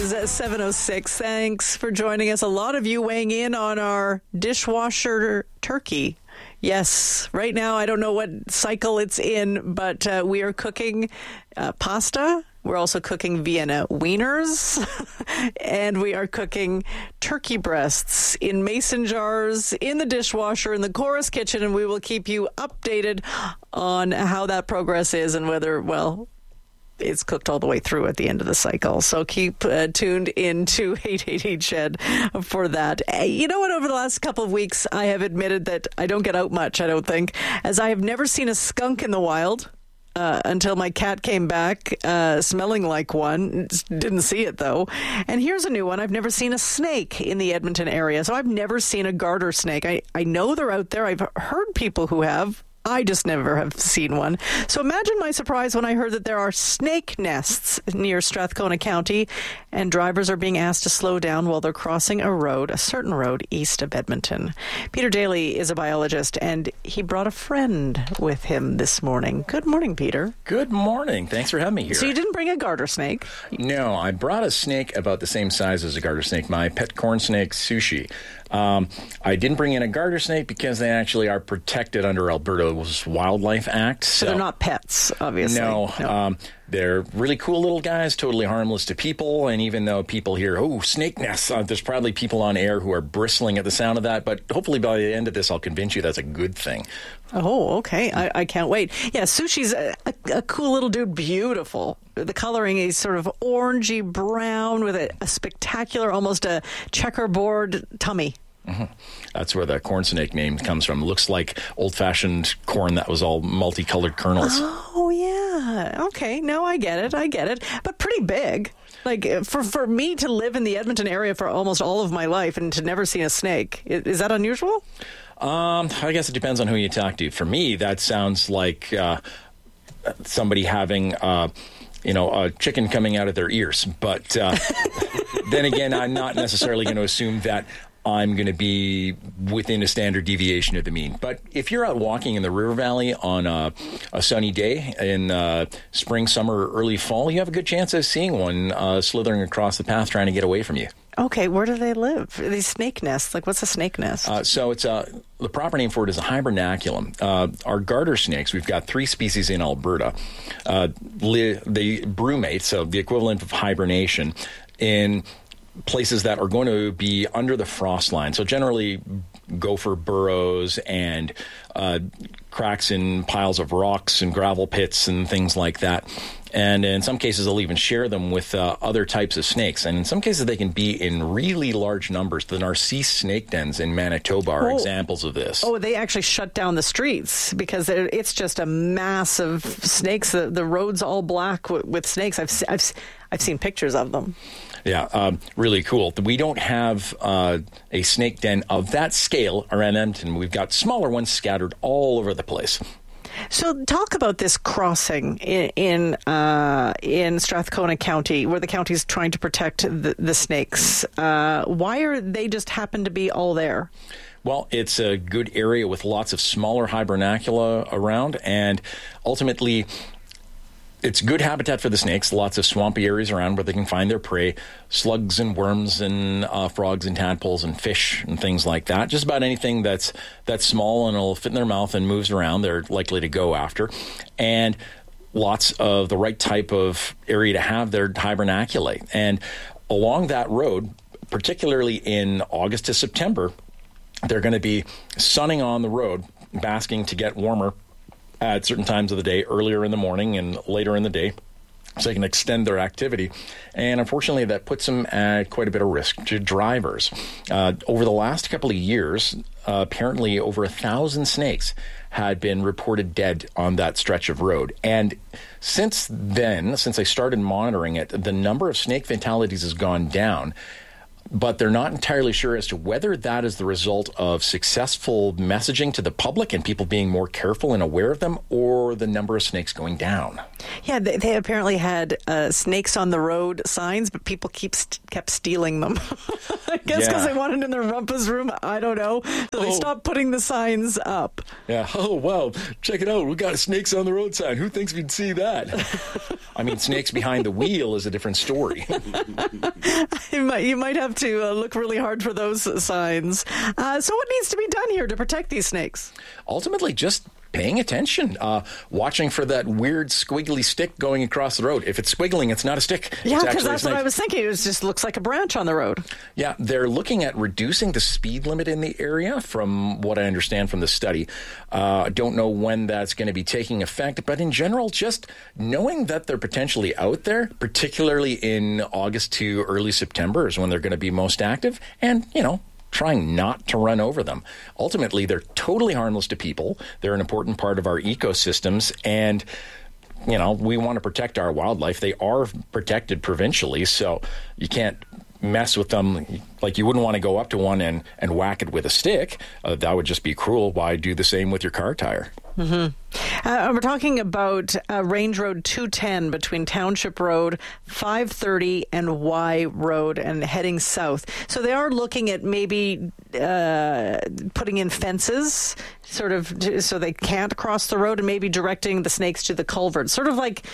is 7:06. Thanks for joining us. A lot of you weighing in on our dishwasher turkey. Yes, right now I don't know what cycle it's in, but we are cooking pasta. We're also cooking Vienna wieners, and we are cooking turkey breasts in mason jars in the dishwasher in the Chorus kitchen, and we will keep you updated on how that progress is and whether, well, it's cooked all the way through at the end of the cycle. So keep tuned into 888 Shed for that. You know what? Over the last couple of weeks, I have admitted that I don't get out much, I don't think, as I have never seen a skunk in the wild. Until my cat came back smelling like one. Didn't see it, though. And here's a new one. I've never seen a snake in the Edmonton area. So I've never seen a garter snake. I know they're out there. I've heard people who have. I just never have seen one. So imagine my surprise when I heard that there are snake nests near Strathcona County, and drivers are being asked to slow down while they're crossing a certain road east of Edmonton. Peter Daly is a biologist, and he brought a friend with him this morning. Good morning, Peter. Good morning. Thanks for having me here. So you didn't bring a garter snake? No, I brought a snake about the same size as a garter snake, my pet corn snake, Sushi. I didn't bring in a garter snake because they actually are protected under Alberta's Wildlife Act. So they're not pets, obviously. No. They're really cool little guys, totally harmless to people. And even though people hear, oh, snake nests, there's probably people on air who are bristling at the sound of that. But hopefully by the end of this, I'll convince you that's a good thing. Oh, okay. I can't wait. Yeah, Sushi's a cool little dude. Beautiful. The coloring is sort of orangey brown with a spectacular, almost a checkerboard tummy. Mm-hmm. That's where the corn snake name comes from. It looks like old-fashioned corn that was all multicolored kernels. Oh, yeah. Okay. No, I get it. But pretty big. Like, for me to live in the Edmonton area for almost all of my life and to never see a snake, is that unusual? I guess it depends on who you talk to. For me, that sounds like somebody having... a chicken coming out of their ears. But then again, I'm not necessarily going to assume that I'm going to be within a standard deviation of the mean. But if you're out walking in the River Valley on a sunny day in spring, summer, or early fall, you have a good chance of seeing one slithering across the path trying to get away from you. Okay, where do they live? These snake nests, like what's a snake nest? So it's the proper name for it is a hibernaculum. Our garter snakes, we've got 3 species in Alberta. They brumate, so the equivalent of hibernation, in places that are going to be under the frost line. So generally gopher burrows and cracks in piles of rocks and gravel pits and things like that. And in some cases, they'll even share them with other types of snakes. And in some cases, they can be in really large numbers. The Narcisse snake dens in Manitoba are examples of this. Oh, they actually shut down the streets because it's just a mass of snakes. The road's all black with snakes. I've seen pictures of them. Yeah, really cool. We don't have a snake den of that scale around Edmonton. We've got smaller ones scattered all over the place. So talk about this crossing in Strathcona County, where the county's trying to protect the snakes. Why are they just happen to be all there? Well, it's a good area with lots of smaller hibernacula around, and ultimately it's good habitat for the snakes, lots of swampy areas around where they can find their prey, slugs and worms and frogs and tadpoles and fish and things like that. Just about anything that's small and will fit in their mouth and moves around, they're likely to go after. And lots of the right type of area to have their hibernaculate. And along that road, particularly in August to September, they're going to be sunning on the road, basking to get warmer at certain times of the day, earlier in the morning and later in the day, so they can extend their activity. And unfortunately, that puts them at quite a bit of risk to drivers. Over the last couple of years, apparently over 1,000 snakes had been reported dead on that stretch of road. And since then, since I started monitoring it, the number of snake fatalities has gone down. but they're not entirely sure as to whether that is the result of successful messaging to the public and people being more careful and aware of them, or the number of snakes going down. Yeah, they apparently had snakes on the road signs, but people kept stealing them. I guess because they wanted in their rumpus room. I don't know. So they stopped putting the signs up. Yeah. Oh, wow. Check it out. We got a snakes on the road sign. Who thinks we'd see that? I mean, snakes behind the wheel is a different story. You might have to look really hard for those signs. So what needs to be done here to protect these snakes? Ultimately, just paying attention, watching for that weird squiggly stick going across the road. If it's squiggling, it's not a stick. Yeah, because that's what I was thinking. It just looks like a branch on the road. Yeah, they're looking at reducing the speed limit in the area, from what I understand from the study. I don't know when that's going to be taking effect, but in general, just knowing that they're potentially out there, particularly in August to early September is when they're going to be most active, and, trying not to run over them. Ultimately, they're totally harmless to people. They're an important part of our ecosystems, and we want to protect our wildlife. They are protected provincially, so you can't mess with them. Like, you wouldn't want to go up to one and whack it with a stick. That would just be cruel. Why do the same with your car tire? Mm-hmm. We're talking about Range Road 210 between Township Road 530 and Y Road and heading south. So they are looking at maybe putting in fences, sort of, so they can't cross the road, and maybe directing the snakes to the culvert, sort of like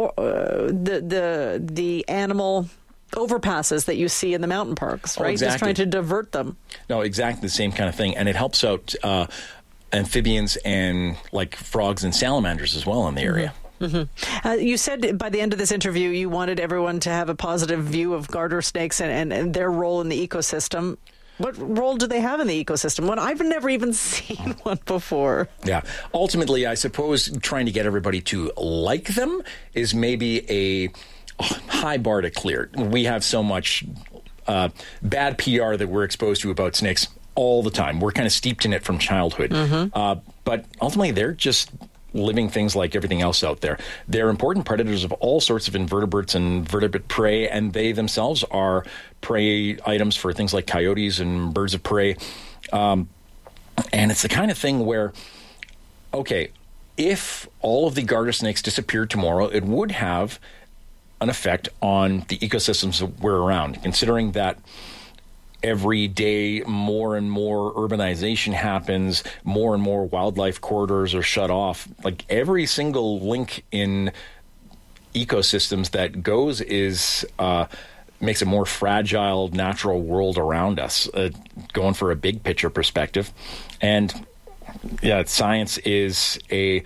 the animal overpasses that you see in the mountain parks, right? Exactly. Just trying to divert them. No, exactly the same kind of thing, and it helps out amphibians and like frogs and salamanders as well in the area. Mm-hmm. You said by the end of this interview you wanted everyone to have a positive view of garter snakes and their role in the ecosystem. What role do they have in the ecosystem? Well, I've never even seen one before. Yeah. Ultimately, I suppose trying to get everybody to like them is maybe a high bar to clear. We have so much bad PR that we're exposed to about snakes all the time. We're kind of steeped in it from childhood. Mm-hmm. But ultimately, they're just living things like everything else out there. They're important predators of all sorts of invertebrates and vertebrate prey, and they themselves are prey items for things like coyotes and birds of prey. And it's the kind of thing where, okay, if all of the garter snakes disappeared tomorrow, it would have an effect on the ecosystems that we're around, considering that every day more and more urbanization happens, more and more wildlife corridors are shut off. Like, every single link in ecosystems that goes is makes a more fragile natural world around us, going for a big picture perspective. And yeah, science is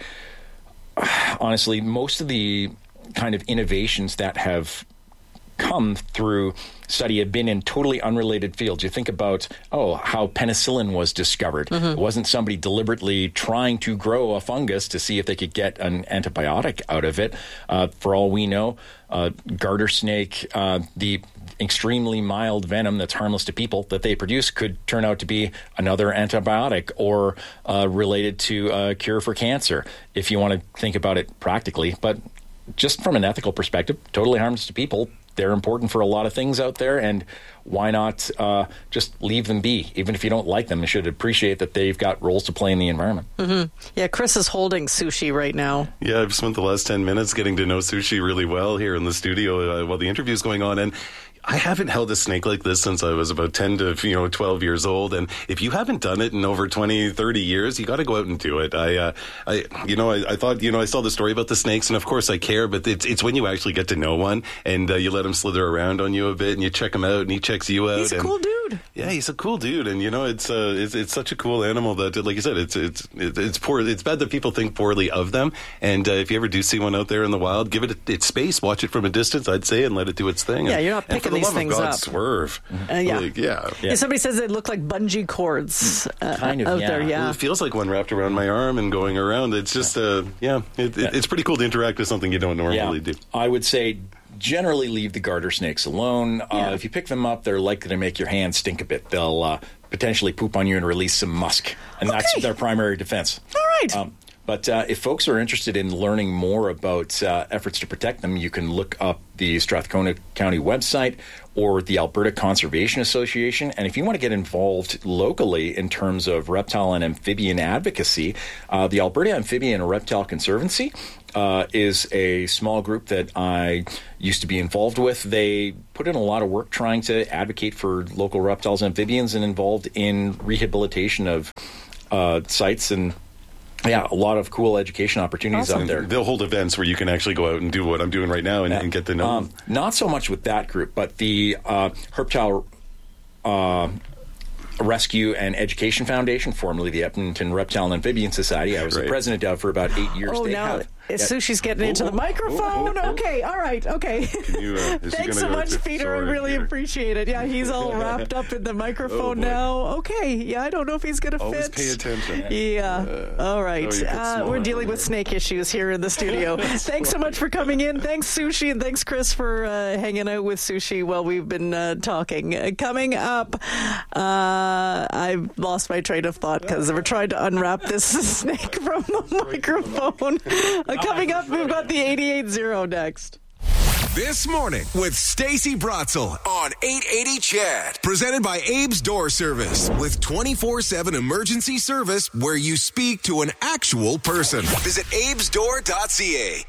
honestly, most of the kind of innovations that have come through study have been in totally unrelated fields. You think about, how penicillin was discovered. Mm-hmm. It wasn't somebody deliberately trying to grow a fungus to see if they could get an antibiotic out of it. For all we know, garter snake, the extremely mild venom that's harmless to people that they produce could turn out to be another antibiotic or related to a cure for cancer, if you want to think about it practically. But just from an ethical perspective, totally harmless to people. They're important for a lot of things out there, and why not just leave them be? Even if you don't like them, you should appreciate that they've got roles to play in the environment. Mm-hmm. Yeah, Chris is holding Sushi right now. Yeah, I've spent the last 10 minutes getting to know Sushi really well here in the studio while the interview's going on, and I haven't held a snake like this since I was about 10 to 12 years old. And if you haven't done it in over 20, 30 years, you got to go out and do it. I thought, I saw the story about the snakes, and of course I care, but it's when you actually get to know one and you let him slither around on you a bit and you check him out and he checks you out. He's a cool dude. Yeah, he's a cool dude. And, it's such a cool animal that, like you said, it's poor. It's bad that people think poorly of them. And if you ever do see one out there in the wild, give it its space, watch it from a distance, I'd say, and let it do its thing. Yeah, you're not picking these things God, up. Swerve. Yeah. Somebody says they look like bungee cords kind of, out there. Yeah, well, it feels like one wrapped around my arm and going around. It's just, it's pretty cool to interact with something you don't normally do. I would say generally leave the garter snakes alone. If you pick them up, they're likely to make your hands stink a bit. They'll potentially poop on you and release some musk, and that's their primary defense. All right. But if folks are interested in learning more about efforts to protect them, you can look up the Strathcona County website or the Alberta Conservation Association. And if you want to get involved locally in terms of reptile and amphibian advocacy, the Alberta Amphibian and Reptile Conservancy is a small group that I used to be involved with. They put in a lot of work trying to advocate for local reptiles and amphibians and involved in rehabilitation of sites and a lot of cool education opportunities out there. They'll hold events where you can actually go out and do what I'm doing right now and get to know them. Not so much with that group, but the Herptile Rescue and Education Foundation, formerly the Edmonton Reptile and Amphibian Society. I was the president of for about 8 years. Oh, now Sushi's getting into the microphone. Okay, all right, okay. Thanks so much, Peter. I really appreciate it. Yeah, he's all wrapped up in the microphone now. Okay, yeah, I don't know if he's going to fit. Always pay attention. Yeah, all right. We're dealing with snake issues here in the studio. Thanks so much for coming in. Thanks, Sushi, and thanks, Chris, for hanging out with Sushi while we've been talking. Coming up, I've lost my train of thought because we're trying to unwrap this snake from the microphone. Coming up, we've got the 88.0 next. This morning with Stacey Bratzel on 880 CHED. Presented by Abe's Door Service. With 24/7 emergency service where you speak to an actual person. Visit abesdoor.ca.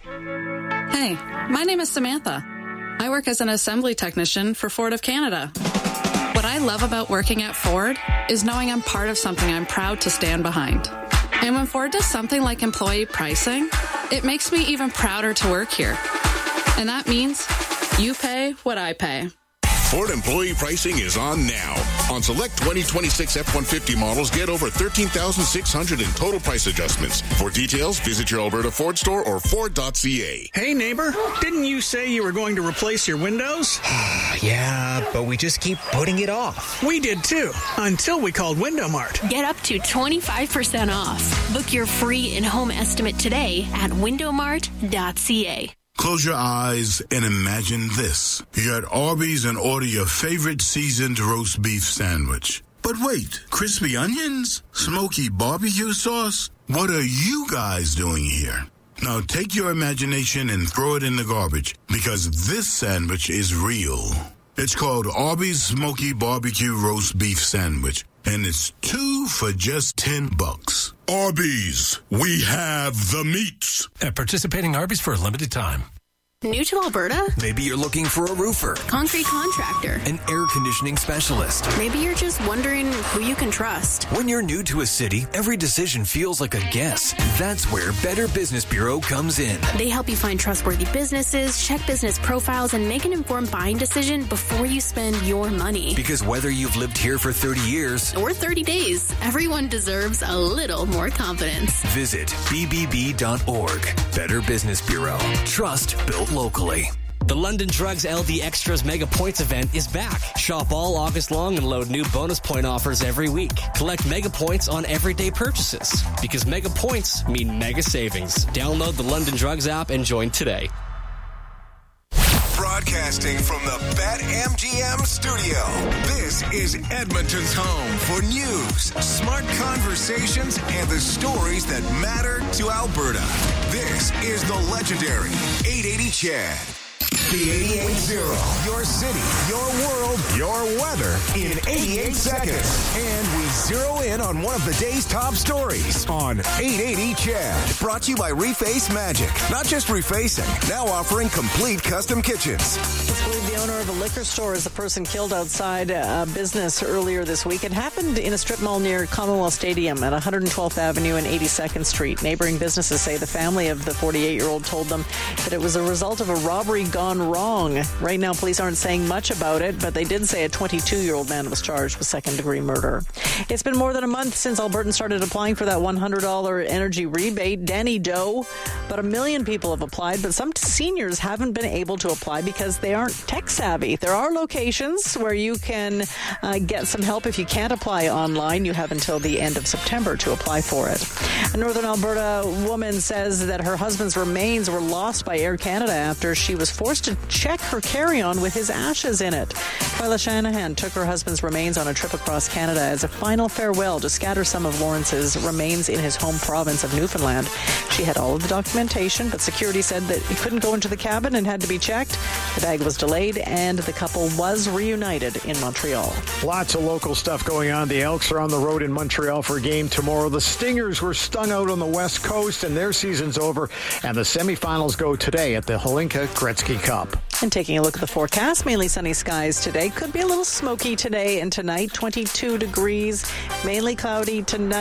Hey, my name is Samantha. I work as an assembly technician for Ford of Canada. What I love about working at Ford is knowing I'm part of something I'm proud to stand behind. And when Ford does something like employee pricing, it makes me even prouder to work here. And that means you pay what I pay. Ford employee pricing is on now. On select 2026 F-150 models, get over $13,600 in total price adjustments. For details, visit your Alberta Ford store or Ford.ca. Hey, neighbor, didn't you say you were going to replace your windows? Yeah, but we just keep putting it off. We did too, until we called Window Mart. Get up to 25% off. Book your free in-home estimate today at windowmart.ca. Close your eyes and imagine this. You're at Arby's and order your favorite seasoned roast beef sandwich. But wait, crispy onions? Smoky barbecue sauce? What are you guys doing here? Now take your imagination and throw it in the garbage, because this sandwich is real. It's called Arby's Smoky Barbecue Roast Beef Sandwich, and it's 2 for just $10. Arby's, we have the meats. At participating Arby's for a limited time. New to Alberta? Maybe you're looking for a roofer, concrete contractor, an air conditioning specialist. Maybe you're just wondering who you can trust. When you're new to a city, every decision feels like a guess. That's where Better Business Bureau comes in. They help you find trustworthy businesses, check business profiles, and make an informed buying decision before you spend your money. Because whether you've lived here for 30 years or 30 days, everyone deserves a little more confidence. Visit bbb.org. Better Business Bureau. Trust built locally. The London Drugs LD Extras Mega Points event is back. Shop all August long and load new bonus point offers every week. Collect mega points on everyday purchases. Because mega points mean mega savings. Download the London Drugs app and join today. Broadcasting from the BetMGM studio, this is Edmonton's home for news, smart conversations, and the stories that matter to Alberta. This is the legendary 880 CHED. The 88.0, your city, your world, your weather in 88 seconds. And we zero in on one of the day's top stories on 880 CHED. Brought to you by Reface Magic. Not just refacing, now offering complete custom kitchens. It's believed the owner of a liquor store is the person killed outside a business earlier this week. It happened in a strip mall near Commonwealth Stadium at 112th Avenue and 82nd Street. Neighboring businesses say the family of the 48-year-old told them that it was a result of a robbery gone wrong. Right now, police aren't saying much about it, but they did say a 22-year-old man was charged with second-degree murder. It's been more than a month since Albertans started applying for that $100 energy rebate. Danny Doe, but 1 million people have applied, but some seniors haven't been able to apply because they aren't tech savvy. There are locations where you can get some help if you can't apply online. You have until the end of September to apply for it. A Northern Alberta woman says that her husband's remains were lost by Air Canada after she was forced to check her carry-on with his ashes in it. Twyla Shanahan took her husband's remains on a trip across Canada as a final farewell to scatter some of Lawrence's remains in his home province of Newfoundland. She had all of the documentation, but security said that he couldn't go into the cabin and had to be checked. The bag was delayed, and the couple was reunited in Montreal. Lots of local stuff going on. The Elks are on the road in Montreal for a game tomorrow. The Stingers were stung out on the West Coast, and their season's over. And the semifinals go today at the Holinka Gretzky Cup. And taking a look at the forecast, mainly sunny skies today. Could be a little smoky today and tonight. 22 degrees, mainly cloudy tonight.